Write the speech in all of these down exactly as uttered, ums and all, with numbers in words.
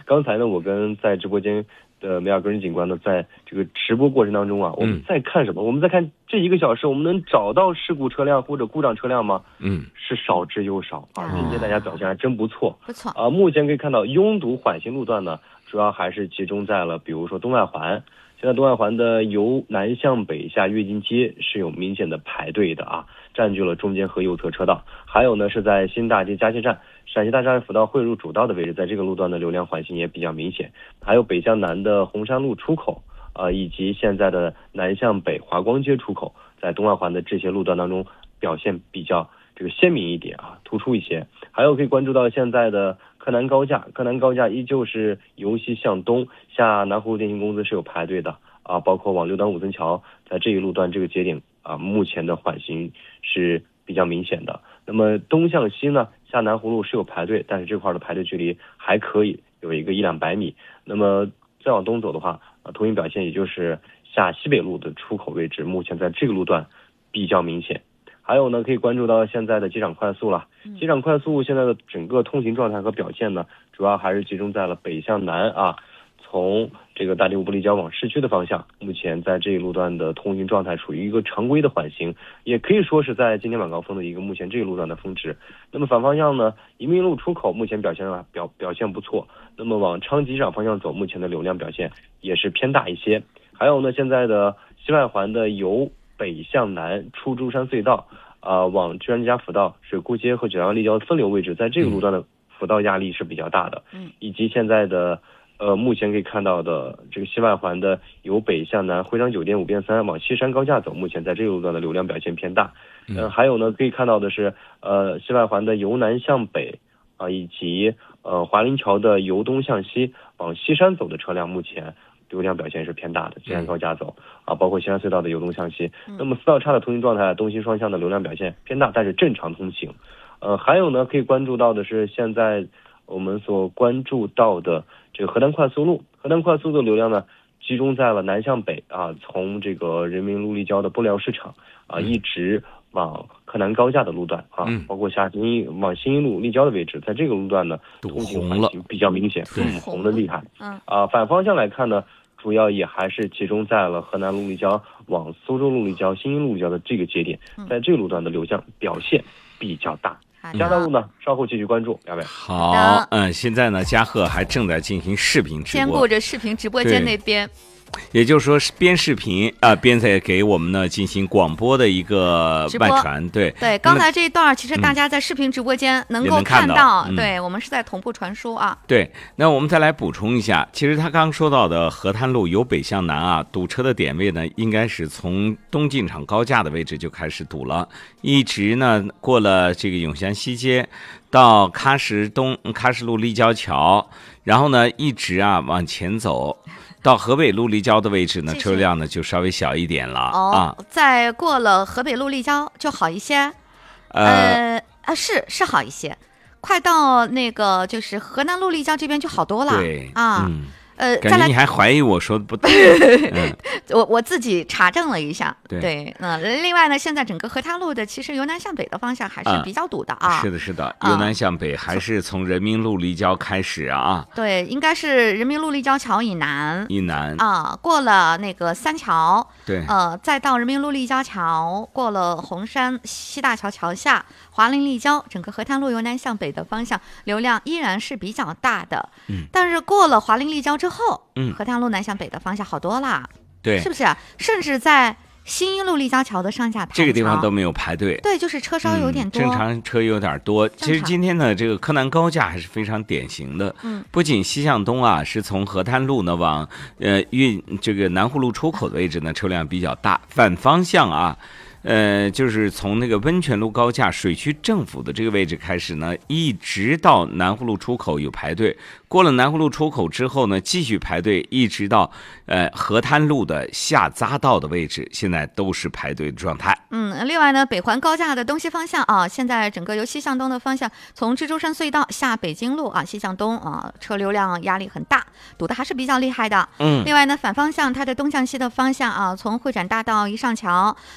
刚才呢，我跟在直播间的梅尔个人警官呢，在这个直播过程当中啊，我们在看什么？嗯、我们在看这一个小时，我们能找到事故车辆或者故障车辆吗？嗯，是少之又少啊。今天大家表现还真不错， 不错啊。目前可以看到，拥堵缓行路段呢，主要还是集中在了，比如说东外环。现在东外环的由南向北下跃进街是有明显的排队的啊，占据了中间和右侧车道。还有呢，是在新大街加气站、陕西大栅栏辅道汇入主道的位置，在这个路段的流量缓行也比较明显。还有北向南的红山路出口，呃，以及现在的南向北华光街出口，在东外环的这些路段当中表现比较这个鲜明一点啊，突出一些。还有可以关注到现在的柯南高架，柯南高架依旧是由西向东下南湖电信公司是有排队的啊，包括往六段五层桥，在这一路段这个节点啊，目前的缓行是比较明显的。那么东向西呢，下南湖路是有排队，但是这块的排队距离还可以有一个一两百米。那么再往东走的话，啊，同样表现也就是下西北路的出口位置，目前在这个路段比较明显。还有呢，可以关注到现在的机场快速了。机场快速现在的整个通行状态和表现呢，主要还是集中在了北向南啊，从这个大地五部立交往市区的方向，目前在这一路段的通行状态处于一个常规的缓行，也可以说是在今天晚高峰的一个目前这一路段的峰值。那么反方向呢，移民路出口目前表现表表现不错，那么往昌吉机场方向走，目前的流量表现也是偏大一些。还有呢，现在的西外环的由北向南出珠山隧道，呃，往居然家辅道、水库街和九阳立交分流位置，在这个路段的辅道压力是比较大的。嗯，以及现在的呃，目前可以看到的这个西外环的由北向南徽章酒店五变三往西山高架走，目前在这个路段的流量表现偏大。嗯、呃，还有呢，可以看到的是，呃，西外环的由南向北啊、呃，以及呃华林桥的由东向西往西山走的车辆，目前流量表现是偏大的，西山高架走啊，包括西山隧道的由东向西。那么四道岔的通行状态，东西双向的流量表现偏大，但是正常通行。呃，还有呢，可以关注到的是，现在我们所关注到的这个河南快速路，河南快速的流量呢，集中在了南向北啊，从这个人民路立交的布料市场啊，一直往河南高架的路段啊，嗯、包括下新一往新一路立交的位置，在这个路段呢，通行缓行比较明显，嗯，红的厉害。嗯啊，反方向来看呢，主要也还是集中在了河南路立交往苏州路立交、新一路立交的这个节点，在这个路段的流向表现比较大。其他道路呢，稍后继续关注，两位。 好，嗯，现在呢，嘉贺还正在进行视频直播， 兼顾着视频直播间那边。 也就是说，是边视频啊、呃，边在给我们呢进行广播的一个外传。对对，刚才这一段其实大家在视频直播间能够看到， 嗯到嗯、 对我们是在同步传输啊。 对，那我们再来补充一下，其实他刚说到的河滩路由北向南啊，堵车的点位呢，应该是从东进场高架的位置就开始堵了，一直呢过了这个永祥西街，到喀什东喀什路立交桥，然后呢一直啊往前走。到河北路立交的位置呢，车辆呢就稍微小一点了、 哦、 啊。 再过了河北路立交就好一些，呃啊是是好一些，快到那个就是河南路立交这边就好多了。 对啊。 嗯呃， 感觉你还怀疑我说的不对。 嗯、我我自己查证了一下， 对， 对嗯，另外呢，现在整个河滩路的其实由南向北的方向还是比较堵的啊。 嗯、是的，是的，由南向北还是从人民路立交开始啊。 对，应该是人民路立交桥以南， 以南啊，过了那个三桥， 对， 呃，再到人民路立交桥，过了红山西大桥桥下，华林立交，整个河滩路由南向北的方向流量依然是比较大的。嗯，但是过了华林立交之后，嗯，河滩路南向北的方向好多啦， 对， 是不是啊？甚至在新一路立交桥的上下盘这个地方都没有排队， 对，就是车稍有点多， 嗯、正常车有点多。其实今天呢，这个柯南高架还是非常典型的，嗯，不仅西向东啊，是从河滩路呢往呃运这个南湖路出口的位置呢车辆比较大，反方向啊。呃，就是从那个温泉路高架水区政府的这个位置开始呢，一直到南湖路出口有排队，过了南湖路出口之后呢，继续排队，一直到呃河滩路的下匝道的位置，现在都是排队的状态。 嗯，另外呢，北环高架的东西方向啊，现在整个由西向东的方向，从蜘蛛山隧道下北京路啊，西向东啊，车流量压力很大，堵得还是比较厉害的。嗯，另外呢，反方向它的东向西的方向啊，从会展大道一上桥，呃，经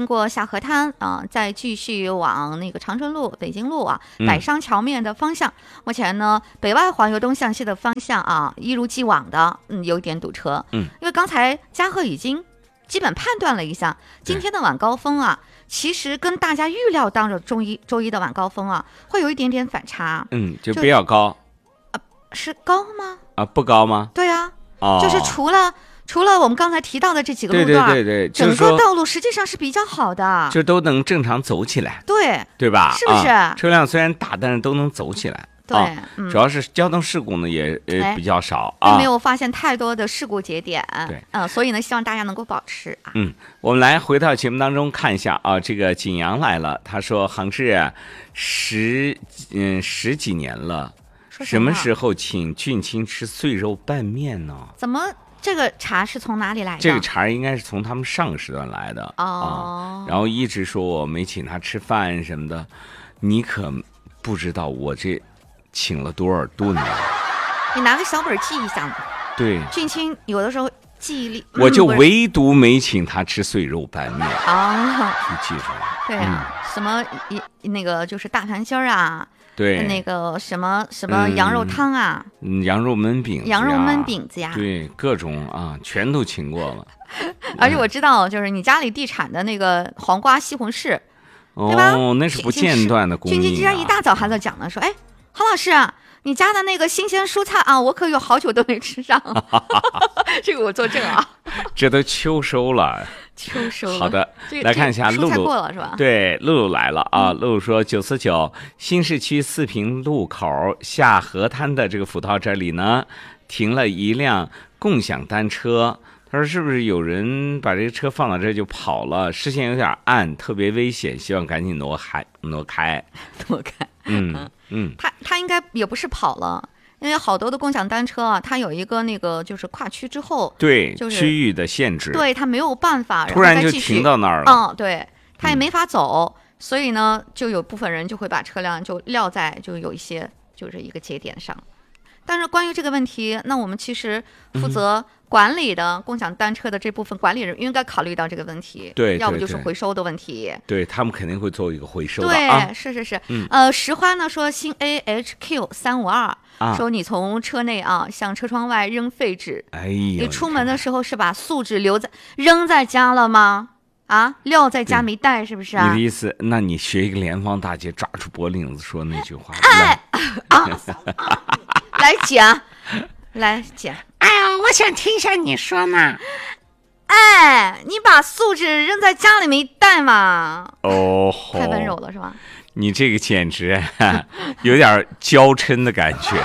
经过下河滩啊、呃，再继续往那个长春路、北京路啊、百商桥面的方向。嗯、目前呢，北外环由东向西的方向啊，一如既往的嗯有点堵车。 嗯， 因为刚才嘉禾已经基本判断了一下今天的晚高峰啊。其实跟大家预料当中周一周一的晚高峰啊，会有一点点反差。 嗯，就比较高。 啊，是高吗？ 啊，不高吗？ 对啊， 哦， 就是除了除了我们刚才提到的这几个路段， 对对对对， 整个道路实际上是比较好的， 就都能正常走起来。 对， 对吧？ 是不是？ 啊、车辆虽然大，但是都能走起来。 对、 啊嗯， 主要是交通事故呢也呃比较少啊， 并没有发现太多的事故节点。 对， 嗯、呃，所以呢，希望大家能够保持啊。 嗯，我们来回到节目当中看一下啊，这个景阳来了，他说杭志十嗯十几年了， 什, 什么时候请俊卿吃碎肉拌面呢？ 怎么这个茶是从哪里来的？ 这个茶应该是从他们上个时段来的哦、 啊，然后一直说我没请他吃饭什么的，你可不知道我这请了多少顿啊！ 你拿个小本记一下嘛。 对， 俊卿有的时候记忆力， 我就唯独没请他吃碎肉拌面啊， 你记住了。 对啊，嗯、什么一那个就是大盘心儿啊， 对， 那个什么什么羊肉汤啊， 嗯，羊肉焖饼， 羊肉焖饼子呀， 对，各种啊，全都请过了。 而且我知道，就是你家里地产的那个黄瓜西红柿。对吧？ 哦，那是不间断的供应、啊。 俊卿竟然一大早还在讲呢，说：“哎，郝老师啊，你家的那个新鲜蔬菜啊，我可有好久都没吃上。”这个我作证啊。 这都秋收了。 秋收了。 好的， 这个、 来看一下露露过了是吧？ 对，露露来了啊！露露说：“九四九新市区四平路口下河滩的这个辅道这里呢，停了一辆共享单车。”他说：“是不是有人把这个车放到这就跑了？视线有点暗，特别危险，希望赶紧挪开，挪开， 挪开。” 嗯嗯， 他他应该也不是跑了，因为好多的共享单车啊，它有一个那个就是跨区之后， 对， 就是区域的限制， 对，它没有办法， 突然就停到那儿了。 嗯，对，他也没法走，嗯、所以呢，就有部分人就会把车辆就撂在就有一些就是一个节点上。但是关于这个问题，那我们其实负责管理的共享单车的这部分管理人应该考虑到这个问题， 对， 要不就是回收的问题， 对他们肯定会做一个回收的对， 啊。 是是是， 嗯、 呃，石花呢说新 A H Q 三五二， 啊、 说你从车内啊向车窗外扔废纸， 哎呀， 你出门的时候是把素纸留在扔在家了吗？啊，撂在家没带是不是啊？ 你的意思，那你学一个联防大姐抓住脖领子说那句话， 哎啊，来讲。来讲， 哎呀，我想听一下你说呢。 哎，你把素纸扔在家里没带吗？ 哦， 太温柔了是吧？ 你这个简直有点娇嗔的感觉。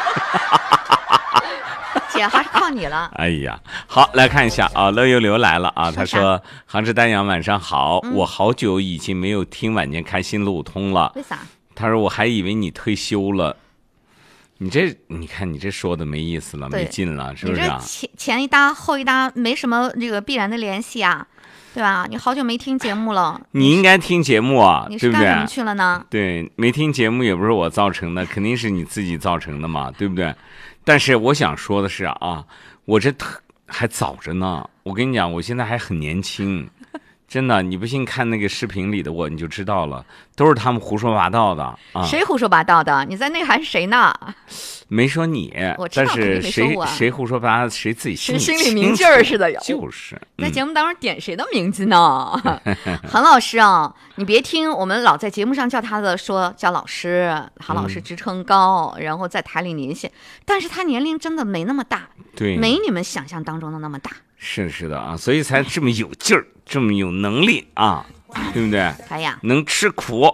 姐还是靠你了。 哎呀，好，来看一下啊，乐悠悠来了啊，他说：“杭志丹阳晚上好、嗯，我好久已经没有听晚间开心路通了。 为啥？ 他说我还以为你退休了。”你这，你看你这说的没意思了，没劲了，是不是啊？ 你这前前一搭后一搭没什么这个必然的联系啊，对吧？你好久没听节目了， 你应该听节目啊， 你是干什么去了呢？ 对，没听节目也不是我造成的，肯定是你自己造成的嘛，对不对？但是我想说的是啊，我这还早着呢，我跟你讲，我现在还很年轻。真的，你不信看那个视频里的我，你就知道了，都是他们胡说八道的啊！ 谁胡说八道的？你在内涵谁呢？ 没说你， 我知道但是谁、 啊、 谁胡说八道，谁自己心里心里明镜儿似的有。 就是在节目当中点谁的名字呢？韩老师啊，你别听我们老在节目上叫他的说叫老师，韩老师职称高、嗯，然后在台里年限，但是他年龄真的没那么大， 对， 没你们想象当中的那么大。 是是的啊，所以才这么有劲儿，这么有能力啊，对不对？ 哎呀， 能吃苦。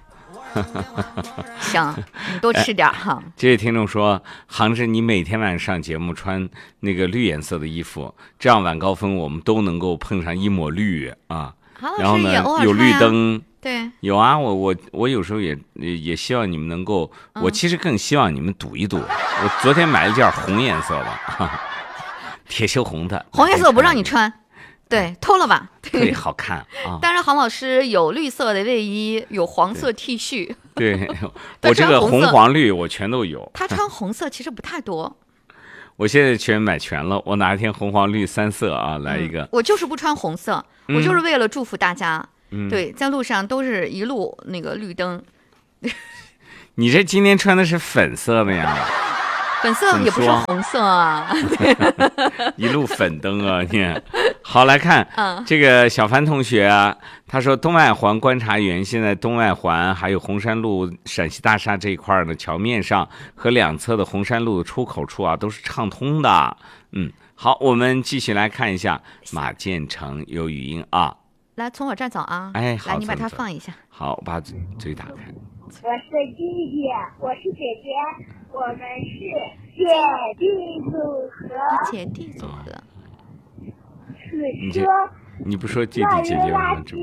行，你多吃点哈、哎。 这位听众说，杭志，你每天晚上上节目穿那个绿颜色的衣服，这样晚高峰我们都能够碰上一抹绿啊。然后呢，有绿灯。 对， 有啊，我我我有时候也也希望你们能够， 嗯、 我其实更希望你们赌一赌。我昨天买了件红颜色的。哈哈铁锈红的， 红颜色我不让你穿，对，偷了吧？ 特别好看啊！ 但是杭老师有绿色的卫衣，有黄色 T 恤， 对，我这个红黄绿我全都有。 他穿红色其实不太多， 我现在全买全了，我哪一天红黄绿三色啊，来一个。 嗯、我就是不穿红色、嗯，我就是为了祝福大家， 嗯， 对，在路上都是一路那个绿灯。 你这今天穿的是粉色的呀？ 粉色也不是红色啊。 一路粉灯啊！你好来看， 嗯， 这个小凡同学啊，他说东外环观察员现在东外环还有红山路陕西大厦这一块的桥面上和两侧的红山路出口处啊都是畅通的。嗯，好，我们继续来看一下马建成有语音啊。 来，从我这儿走啊！ 哎，好， 来，你把它放一下。 好，我把嘴嘴打开。 我是弟弟，我是姐姐，我们是姐弟组合。 姐弟组合。 此说你不说弟弟姐姐吗？这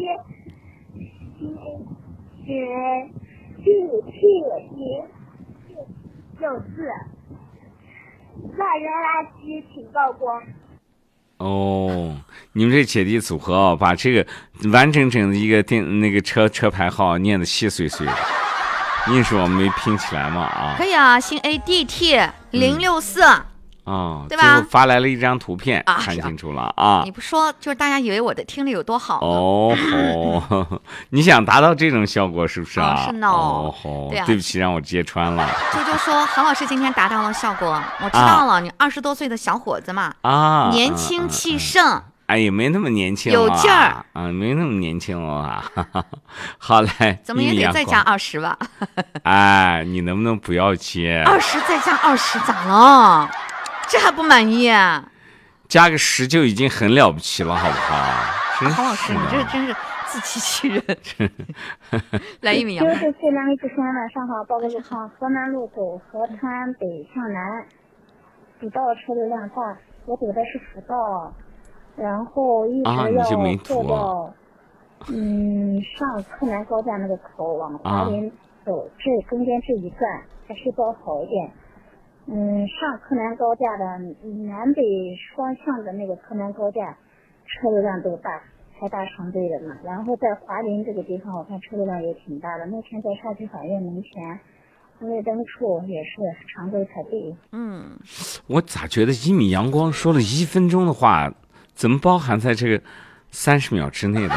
是弟弟零六四，乱扔垃圾请曝光。 哦，你们这姐弟组合啊，把这个完整整的一个电那个车车牌号念得细碎碎的，硬是我们没拼起来嘛啊？ 可以啊，姓 A D T 零六四。 哦， 对吧？ 最后发来了一张图片， 啊、 看清楚了啊！ 你不说，就是大家以为我的听力有多好。 哦吼，你想达到这种效果是不是啊？ 哦、是呢。 哦吼， 对啊， 对不起，让我揭穿了。 就就说韩老师今天达到了效果，我知道了，啊、你二十多岁的小伙子嘛， 啊， 年轻气盛。嗯嗯哎，也没那么年轻、啊， 有劲儿啊，没那么年轻啊。好嘞， 怎么也得再加二十吧？ 哎，你能不能不要接？ 二十再加二十咋了？这还不满意？ 加个十就已经很了不起了，好不好？ 韩、啊、老师，你这真是自欺欺人。来一米阳。 就是这两位主持人晚上好，报个路况：河南路走河川北向南，主道车流量大，我走的是辅道。然后一直要坐到、啊、嗯上柯南高架那个口往华林走，啊、这中间这一段还是稍好一点。嗯，上柯南高架的南北双向的那个柯南高架车流量都大，还大长队的呢。然后在华林这个地方，我看车流量也挺大的。那天在沙溪法院门前红绿灯处也是长队排队。 嗯， 我咋觉得一米阳光说了一分钟的话？怎么包含在这个三十秒之内的？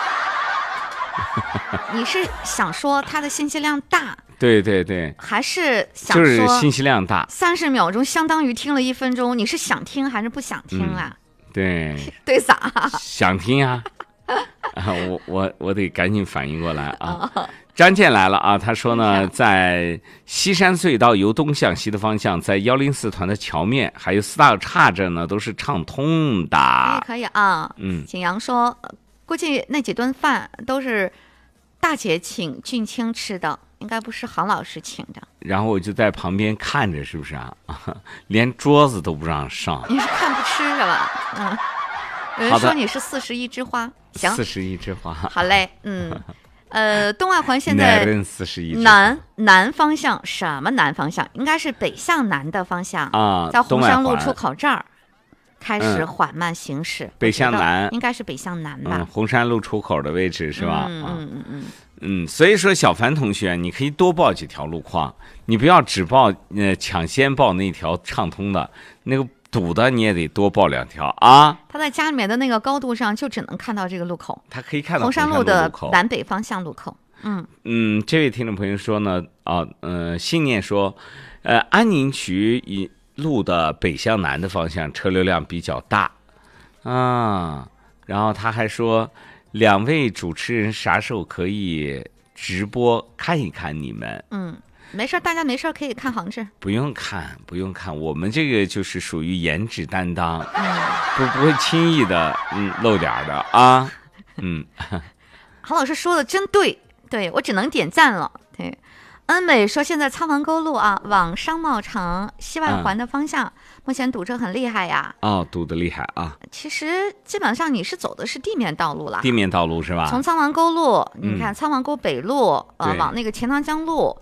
你是想说它的信息量大？ 对对对， 还是想说就是信息量大？ 三十秒钟相当于听了一分钟，你是想听还是不想听啊？ 嗯、对对啥？ 想听呀、啊！我我我得赶紧反应过来啊！张健来了啊！他说呢，在西山隧道由东向西的方向，在幺零四团的桥面，还有四大岔这呢，都是畅通的。 可以可以啊。 嗯， 景阳说，估计那几顿饭都是大姐请俊清吃的，应该不是郝老师请的。 然后我就在旁边看着，是不是啊？连桌子都不让上。 你是看不吃是吧？嗯。有人说你是四十一枝花，行。 四十一枝花。 好嘞，嗯。呃，东外环现在南南方向，什么南方向？应该是北向南的方向啊， 在红山路出口这儿开始缓慢行驶。 嗯、北向南， 应该是北向南吧？ 嗯、红山路出口的位置是吧？ 嗯嗯嗯嗯嗯。所以说，小凡同学，你可以多报几条路况，你不要只报呃抢先报那条畅通的，那个堵的你也得多报两条啊。 他在家里面的那个高度上就只能看到这个路口， 他可以看到红山路的南北方向路口。嗯嗯，这位听众朋友说呢，啊呃，信念说，呃，安宁区一路的北向南的方向车流量比较大啊。然后他还说，两位主持人啥时候可以直播看一看你们？ 嗯。没事，大家没事可以看杭志。 不用看，不用看，我们这个就是属于颜值担当，嗯、不不会轻易的嗯露点的啊。嗯， 郝老师说的真对，对我只能点赞了。对，恩美说现在苍王沟路啊，往商贸城西外环的方向，嗯、目前堵车很厉害呀。 哦，堵得厉害啊！ 其实基本上你是走的是地面道路了， 地面道路是吧？ 从苍王沟路，你看苍王沟北路，呃，往那个钱塘江路。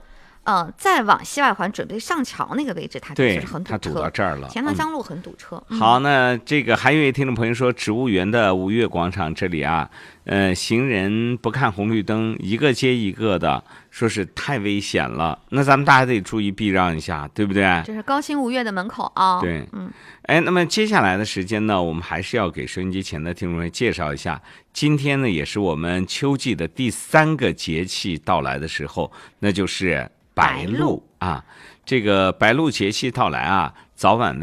呃，再往西外环准备上桥那个位置，它就是很堵车， 它堵到这儿了。 钱塘江路很堵车。 嗯、好，那这个还有一位听众朋友说，植物园的吴越广场这里啊，呃，行人不看红绿灯，一个接一个的，说是太危险了。那咱们大家得注意避让一下，对不对？ 这是高新吴越的门口啊。 对， 嗯， 哎，那么接下来的时间呢，我们还是要给收音机前的听众们介绍一下，今天呢，也是我们秋季的第三个节气到来的时候，那就是白露啊。这个白露节气到来啊，早晚